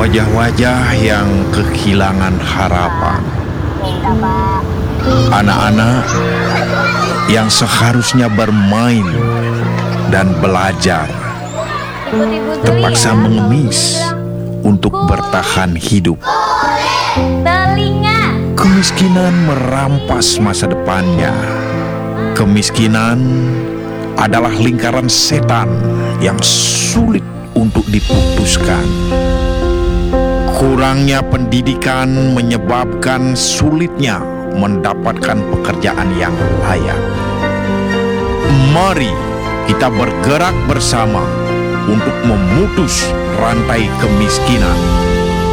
Wajah-wajah yang kehilangan harapan. Anak-anak yang seharusnya bermain dan belajar terpaksa mengemis untuk bertahan hidup. Kemiskinan merampas masa depannya. Kemiskinan adalah lingkaran setan yang sulit untuk diputuskan. Kurangnya pendidikan menyebabkan sulitnya mendapatkan pekerjaan yang layak. Mari kita bergerak bersama untuk memutus rantai kemiskinan.